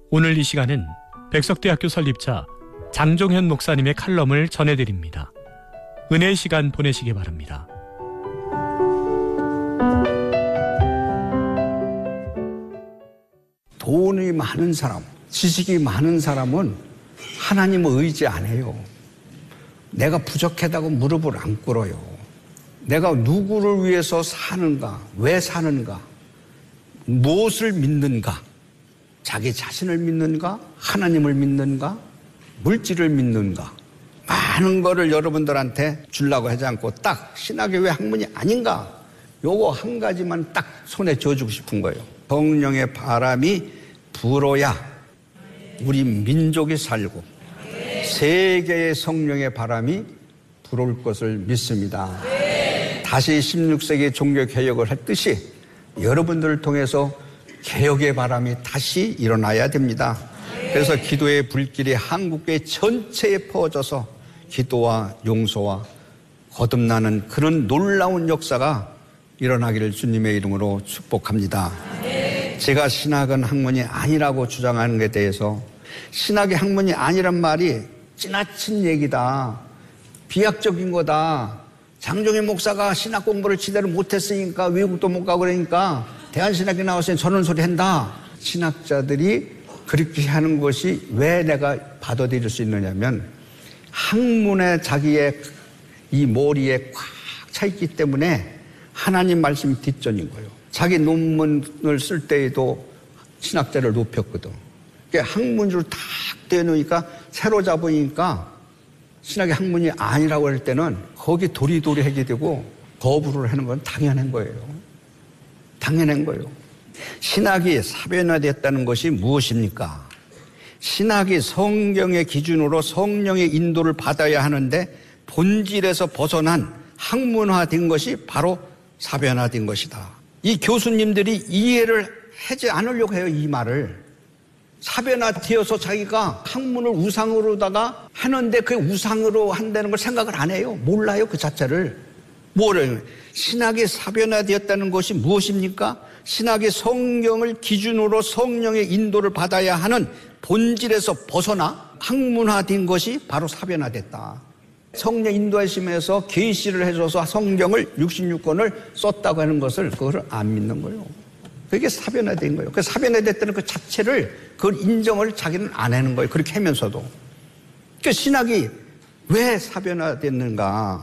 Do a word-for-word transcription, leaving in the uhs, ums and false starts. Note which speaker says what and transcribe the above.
Speaker 1: 오늘 이 시간은 백석대학교 설립자 장종현 목사님의 칼럼을 전해드립니다. 은혜의 시간 보내시기 바랍니다.
Speaker 2: 돈이 많은 사람, 지식이 많은 사람은 하나님을 의지 안 해요. 내가 부족하다고 무릎을 안 꿇어요. 내가 누구를 위해서 사는가, 왜 사는가, 무엇을 믿는가, 자기 자신을 믿는가, 하나님을 믿는가, 물질을 믿는가, 많은 거를 여러분들한테 주려고 하지 않고 딱 신학교의 학문이 아닌가, 요거 한 가지만 딱 손에 쥐어주고 싶은 거예요. 성령의 바람이 불어야 우리 민족이 살고 세계의 성령의 바람이 불어올 것을 믿습니다. 다시 십육 세기 종교개혁을 했듯이 여러분들을 통해서 개혁의 바람이 다시 일어나야 됩니다. 그래서 기도의 불길이 한국교회 전체에 퍼져서 기도와 용서와 거듭나는 그런 놀라운 역사가 일어나기를 주님의 이름으로 축복합니다. 제가 신학은 학문이 아니라고 주장하는 것에 대해서 신학이 학문이 아니란 말이 지나친 얘기다, 비약적인 거다, 장종현 목사가 신학 공부를 제대로 못했으니까 외국도 못 가고 그러니까 대한신학에 나와서 저런 소리 한다. 신학자들이 그렇게 하는 것이 왜 내가 받아들일 수 있느냐면 학문에 자기의 이 머리에 꽉 차 있기 때문에 하나님 말씀이 뒷전인 거예요. 자기 논문을 쓸 때에도 신학자를 높였거든. 그러니까 학문으로 탁 떼놓으니까 새로 잡으니까 신학의 학문이 아니라고 할 때는 거기 도리도리 하게 되고 거부를 하는 건 당연한 거예요. 당연한 거예요. 신학이 사변화됐다는 것이 무엇입니까? 신학이 성경의 기준으로 성령의 인도를 받아야 하는데 본질에서 벗어난 학문화된 것이 바로 사변화된 것이다. 이 교수님들이 이해를 하지 않으려고 해요. 이 말을. 사변화되어서 자기가 학문을 우상으로다가 하는데 그 우상으로 한다는 걸 생각을 안 해요. 몰라요, 그 자체를. 뭐래요? 신학이 사변화되었다는 것이 무엇입니까? 신학이 성경을 기준으로 성령의 인도를 받아야 하는 본질에서 벗어나 학문화된 것이 바로 사변화됐다. 성령 인도하심에서 계시를 해줘서 성경을 육십육 권을 썼다고 하는 것을 그걸 안 믿는 거예요. 그게 사변화된 거예요. 그 사변화됐다는 그 자체를 그걸 인정을 자기는 안 하는 거예요. 그렇게 하면서도. 그 신학이 왜 사변화됐는가?